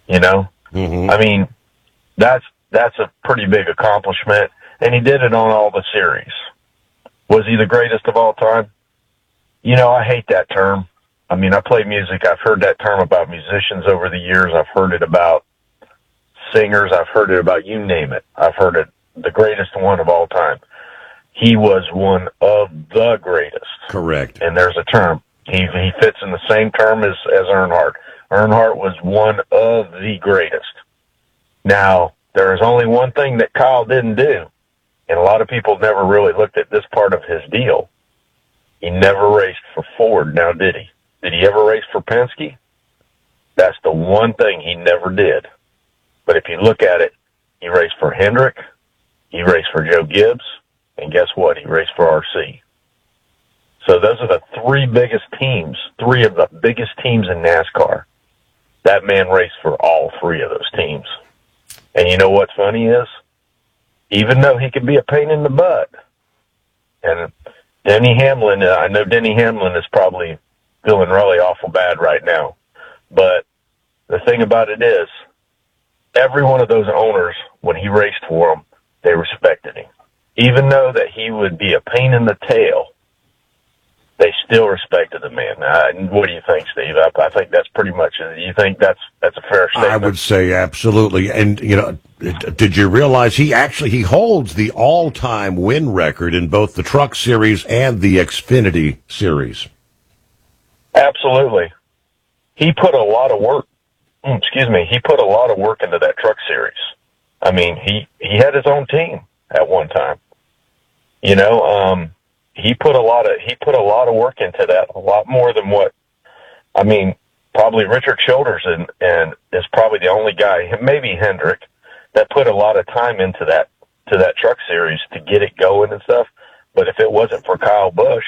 you know? Mm-hmm. I mean, that's a pretty big accomplishment, and he did it on all the series. Was he the greatest of all time? You know, I hate that term. I mean, I play music. I've heard that term about musicians over the years. I've heard it about singers. I've heard it about you name it. I've heard it the greatest one of all time. He was one of the greatest. Correct. And there's a term. He fits in the same term as Earnhardt. Earnhardt was one of the greatest. Now, there is only one thing that Kyle didn't do, and a lot of people never really looked at this part of his deal. He never raced for Ford, now did he? Did he ever race for Penske? That's the one thing he never did. But if you look at it, he raced for Hendrick, he raced for Joe Gibbs, and guess what? He raced for RC. So those are the three of the biggest teams in NASCAR. That man raced for all three of those teams. And you know what's funny is, even though he could be a pain in the butt, and Denny Hamlin, I know Denny Hamlin is probably feeling really awful bad right now, but the thing about it is, every one of those owners, when he raced for them, they respected him. Even though that he would be a pain in the tail, they still respected the man. What do you think, Steve? I think that's pretty much it. You think that's a fair statement? I would say absolutely. And, you know, did you realize he holds the all-time win record in both the Truck Series and the Xfinity Series? Absolutely. He put a lot of work. He put a lot of work into that Truck Series. I mean, he had his own team at one time. You know, he put a lot of work into that, a lot more than what, I mean, probably Richard Childers and is probably the only guy, maybe Hendrick, that put a lot of time into that Truck Series to get it going and stuff. But if it wasn't for Kyle Busch,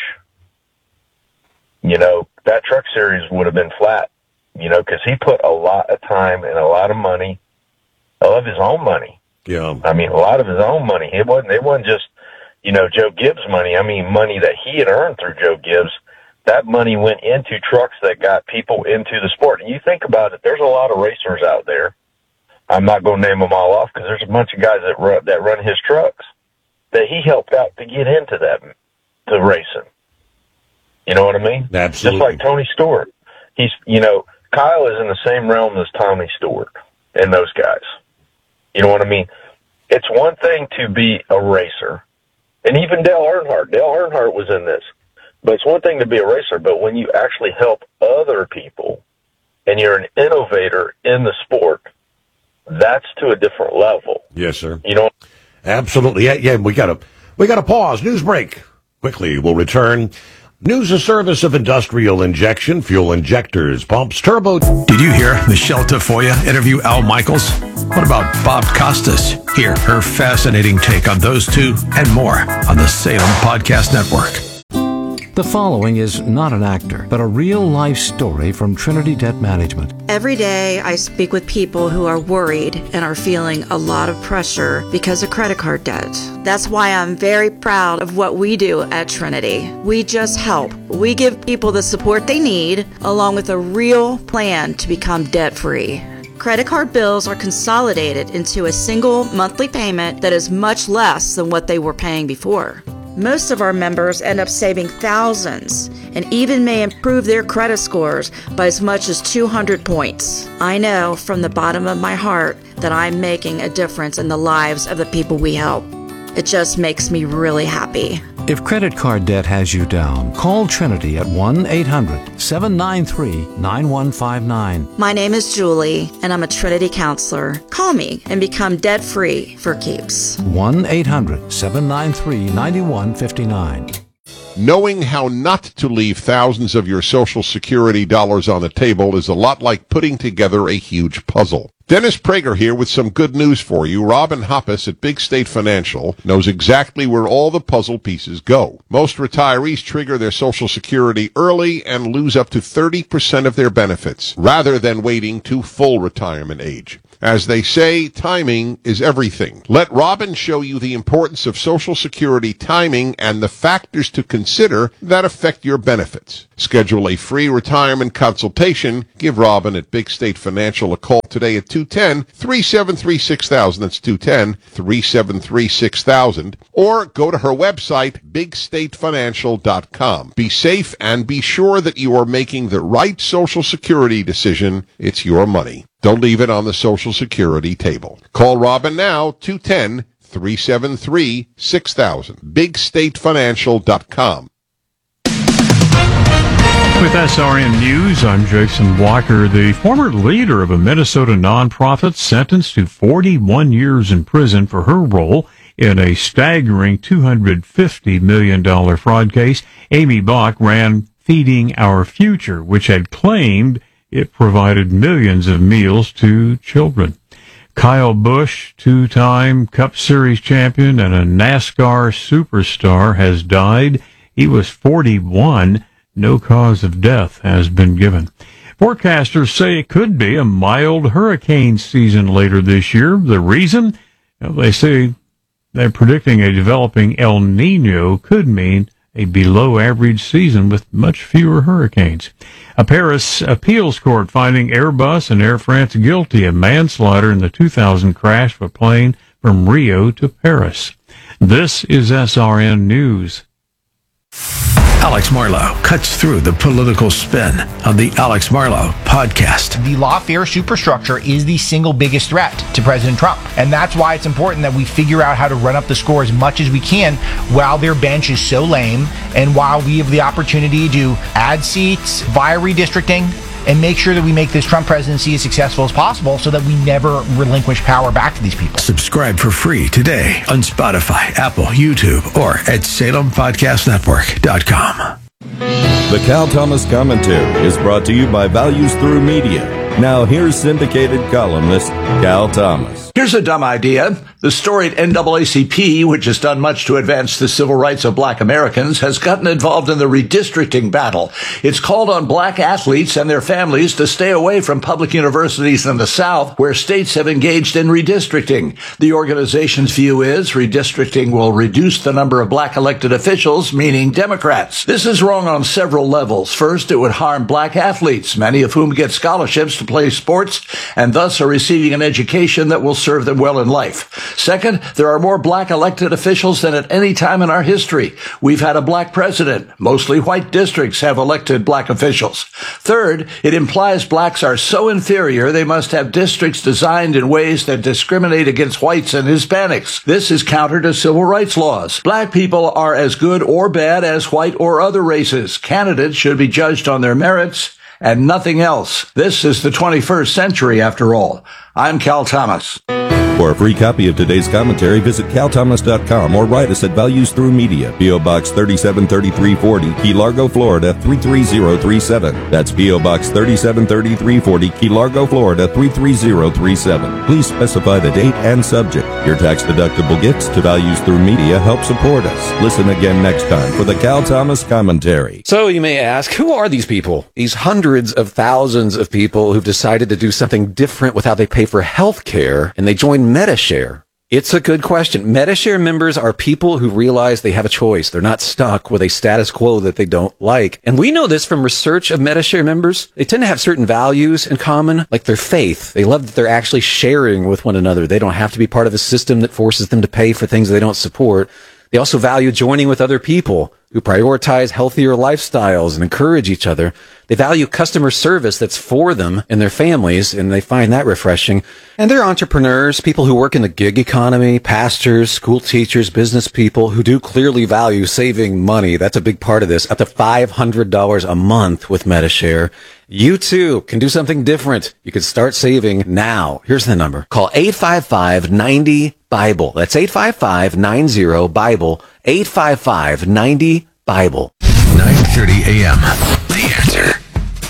you know, that Truck Series would have been flat, you know, because he put a lot of time and a lot of money, of his own money. Yeah. I mean, a lot of his own money. It wasn't just, you know, Joe Gibbs' money. I mean, money that he had earned through Joe Gibbs. That money went into trucks that got people into the sport. And you think about it, there's a lot of racers out there. I'm not going to name them all off because there's a bunch of guys that run his trucks that he helped out to get into to racing. You know what I mean? Absolutely. Just like Tony Stewart. Kyle is in the same realm as Tommy Stewart and those guys. You know what I mean? It's one thing to be a racer. And even Dale Earnhardt was in this. But it's one thing to be a racer, but when you actually help other people and you're an innovator in the sport, that's to a different level. Yes, sir. You know? Absolutely. Yeah, we got to pause. News break. Quickly, we'll return. News of service of industrial injection, fuel injectors, pumps, turbo. Did you hear Michelle Tafoya interview Al Michaels? What about Bob Costas? Hear her fascinating take on those two and more on the Salem Podcast Network. The following is not an actor, but a real-life story from Trinity Debt Management. Every day I speak with people who are worried and are feeling a lot of pressure because of credit card debt. That's why I'm very proud of what we do at Trinity. We just help. We give people the support they need, along with a real plan to become debt-free. Credit card bills are consolidated into a single monthly payment that is much less than what they were paying before. Most of our members end up saving thousands and even may improve their credit scores by as much as 200 points. I know from the bottom of my heart that I'm making a difference in the lives of the people we help. It just makes me really happy. If credit card debt has you down, call Trinity at 1-800-793-9159. My name is Julie, and I'm a Trinity counselor. Call me and become debt-free for keeps. 1-800-793-9159. Knowing how not to leave thousands of your Social Security dollars on the table is a lot like putting together a huge puzzle. Dennis Prager here with some good news for you. Robin Hoppus at Big State Financial knows exactly where all the puzzle pieces go. Most retirees trigger their Social Security early and lose up to 30% of their benefits, rather than waiting to full retirement age. As they say, timing is everything. Let Robin show you the importance of Social Security timing and the factors to consider that affect your benefits. Schedule a free retirement consultation. Give Robin at Big State Financial a call today at 210-373-6000. That's 210-373-6000. Or go to her website, bigstatefinancial.com. Be safe and be sure that you are making the right Social Security decision. It's your money. Don't leave it on the Social Security table. Call Robin now, 210-373-6000. bigstatefinancial.com. With SRN News, I'm Jason Walker. The former leader of a Minnesota nonprofit sentenced to 41 years in prison for her role in a staggering $250 million fraud case. Amy Bach ran Feeding Our Future, which had claimed it provided millions of meals to children. Kyle Busch, two-time Cup Series champion and a NASCAR superstar, has died. He was 41. No cause of death has been given. Forecasters say it could be a mild hurricane season later this year. The reason? They say they're predicting a developing El Nino could mean a below-average season with much fewer hurricanes. A Paris appeals court finding Airbus and Air France guilty of manslaughter in the 2000 crash of a plane from Rio to Paris. This is SRN News. Alex Marlow cuts through the political spin on the Alex Marlow podcast. The lawfare superstructure is the single biggest threat to President Trump. And that's why it's important that we figure out how to run up the score as much as we can while their bench is so lame and while we have the opportunity to add seats via redistricting and make sure that we make this Trump presidency as successful as possible so that we never relinquish power back to these people. Subscribe for free today on Spotify, Apple, YouTube, or at SalemPodcastNetwork.com. The Cal Thomas Commentary is brought to you by Values Through Media. Now here's syndicated columnist Cal Thomas. Here's a dumb idea. The storied NAACP, which has done much to advance the civil rights of black Americans, has gotten involved in the redistricting battle. It's called on black athletes and their families to stay away from public universities in the South, where states have engaged in redistricting. The organization's view is redistricting will reduce the number of black elected officials, meaning Democrats. This is wrong on several levels. First, it would harm black athletes, many of whom get scholarships to play sports and thus are receiving an education that will serve them well in life. Second, there are more black elected officials than at any time in our history. We've had a black president. Mostly white districts have elected black officials. Third, it implies blacks are so inferior they must have districts designed in ways that discriminate against whites and Hispanics. This is counter to civil rights laws. Black people are as good or bad as white or other races. Candidates should be judged on their merits and nothing else. This is the 21st century, after all. I'm Cal Thomas. For a free copy of today's commentary, visit calthomas.com or write us at Values Through Media, P.O. Box 373340, Key Largo, Florida 33037. That's P.O. Box 373340, Key Largo, Florida 33037. Please specify the date and subject. Your tax-deductible gifts to Values Through Media help support us. Listen again next time for the Cal Thomas Commentary. So you may ask, who are these people? These hundreds of thousands of people who've decided to do something different with how they pay for health care, and they join Medi-Share. It's a good question. Medi-Share members are people who realize they have a choice. They're not stuck with a status quo that they don't like. And we know this from research of Medi-Share members. They tend to have certain values in common, like their faith. They love that they're actually sharing with one another. They don't have to be part of a system that forces them to pay for things they don't support. They also value joining with other people who prioritize healthier lifestyles and encourage each other. They value customer service that's for them and their families, and they find that refreshing. And they're entrepreneurs, people who work in the gig economy, pastors, school teachers, business people who do clearly value saving money. That's a big part of this. Up to $500 a month with Medi-Share. You too can do something different. You can start saving now. Here's the number. Call 855-90-BIBLE. That's 855-90-BIBLE. 855-90-BIBLE. 9:30 a.m.